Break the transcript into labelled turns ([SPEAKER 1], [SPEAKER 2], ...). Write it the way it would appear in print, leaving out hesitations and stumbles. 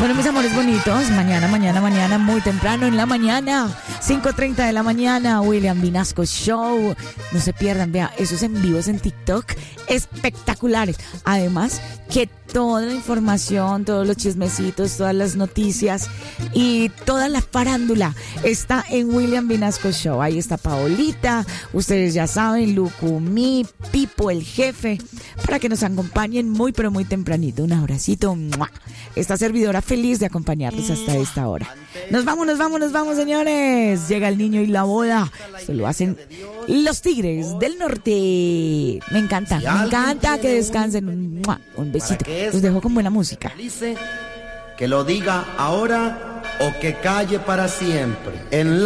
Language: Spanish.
[SPEAKER 1] Bueno, mis amores bonitos, mañana, muy temprano en la mañana, 5:30 de la mañana, William Vinasco Show. No se pierdan, vea, esos en vivos en TikTok, espectaculares. Además, que toda la información, todos los chismecitos, todas las noticias y toda la farándula está en William Vinasco Show. Ahí está Paolita, ustedes ya saben, Lucumí, Pipo, el jefe, para que nos acompañen muy, pero muy tempranito. Un abracito. ¡Mua! Esta servidora feliz de acompañarles hasta esta hora. Nos vamos, señores. Llega el niño y la boda. Esto lo hacen los Tigres del Norte. Me encanta que descansen. ¡Mua! Un besito. Los dejo con buena música.
[SPEAKER 2] Que lo diga ahora o que calle para siempre. En